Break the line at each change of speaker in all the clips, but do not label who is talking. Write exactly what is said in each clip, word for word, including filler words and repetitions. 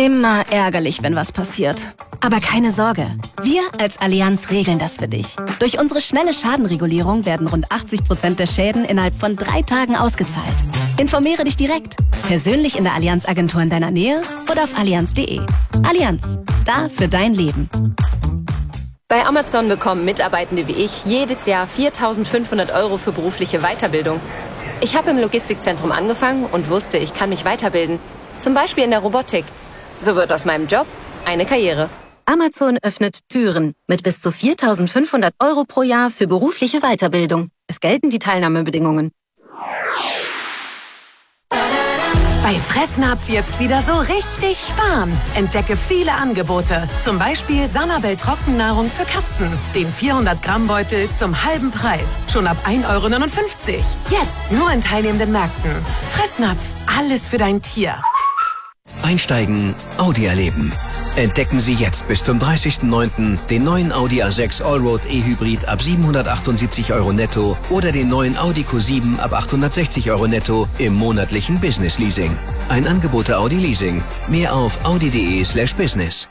Immer ärgerlich, wenn was passiert. Aber keine Sorge, wir als Allianz regeln das für dich. Durch unsere schnelle Schadenregulierung werden rund achtzig Prozent der Schäden innerhalb von drei Tagen ausgezahlt. Informiere dich direkt, persönlich in der Allianz-Agentur in deiner Nähe oder auf allianz punkt de. Allianz, da für dein Leben.
Bei Amazon bekommen Mitarbeitende wie ich jedes Jahr viertausendfünfhundert Euro für berufliche Weiterbildung. Ich habe im Logistikzentrum angefangen und wusste, ich kann mich weiterbilden. Zum Beispiel in der Robotik. So wird aus meinem Job eine Karriere.
Amazon öffnet Türen mit bis zu viertausendfünfhundert Euro pro Jahr für berufliche Weiterbildung. Es gelten die Teilnahmebedingungen.
Bei Fressnapf jetzt wieder so richtig sparen. Entdecke viele Angebote. Zum Beispiel Sanabel Trockennahrung für Katzen. Den vierhundert Gramm Beutel zum halben Preis. Schon ab ein Euro neunundfünfzig. Jetzt nur in teilnehmenden Märkten. Fressnapf, alles für dein Tier.
Einsteigen, Audi erleben. Entdecken Sie jetzt bis zum dreißigsten neunten den neuen Audi A sechs Allroad E-Hybrid ab siebenhundertachtundsiebzig Euro netto oder den neuen Audi Q sieben ab achthundertsechzig Euro netto im monatlichen Business Leasing. Ein Angebot der Audi Leasing. Mehr auf audi punkt de slash business.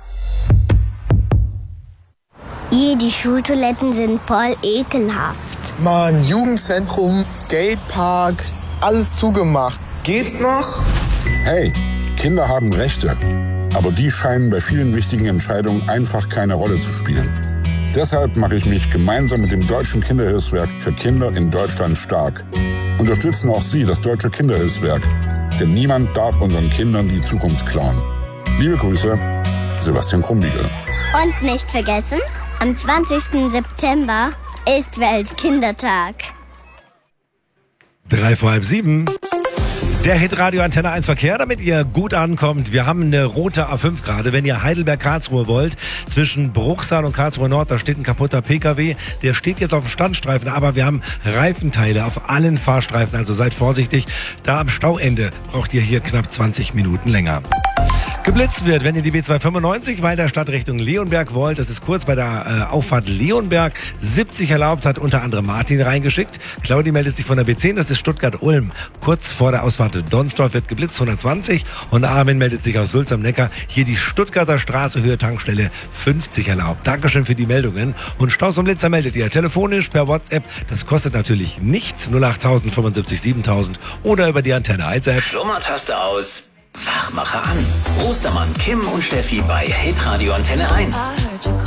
Je, die Schultoiletten sind voll ekelhaft.
Mann, Jugendzentrum, Skatepark, alles zugemacht. Geht's noch?
Hey, Kinder haben Rechte. Aber die scheinen bei vielen wichtigen Entscheidungen einfach keine Rolle zu spielen. Deshalb mache ich mich gemeinsam mit dem Deutschen Kinderhilfswerk für Kinder in Deutschland stark. Unterstützen auch Sie das Deutsche Kinderhilfswerk. Denn niemand darf unseren Kindern die Zukunft klauen. Liebe Grüße, Sebastian Krumbiegel.
Und nicht vergessen, am zwanzigsten September ist Weltkindertag.
Drei vor halb sieben. Der Hitradio Antenne eins Verkehr, damit ihr gut ankommt. Wir haben eine rote A fünf gerade. Wenn ihr Heidelberg-Karlsruhe wollt, zwischen Bruchsal und Karlsruhe Nord, da steht ein kaputter P K W. Der steht jetzt auf dem Standstreifen, aber wir haben Reifenteile auf allen Fahrstreifen. Also seid vorsichtig. Da am Stauende braucht ihr hier knapp zwanzig Minuten länger. Geblitzt wird, wenn ihr die B zweihundertfünfundneunzig weiter Stadt Richtung Leonberg wollt. Das ist kurz bei der äh, Auffahrt Leonberg. siebzig erlaubt, hat unter anderem Martin reingeschickt. Claudi meldet sich von der B zehn, das ist Stuttgart-Ulm. Kurz vor der Ausfahrt Donsdorf wird geblitzt, hundertzwanzig. Und Armin meldet sich aus Sulz am Neckar. Hier die Stuttgarter Straße, Höhe Tankstelle, fünfzig erlaubt. Dankeschön für die Meldungen. Und Staus und Blitzer meldet ihr telefonisch per WhatsApp. Das kostet natürlich nichts. null acht null null fünfundsiebzig siebentausend oder über die Antenne eins App.
Schlummertaste aus. Wachmacher an. Ostermann, Kim und Steffi bei Hitradio Antenne eins.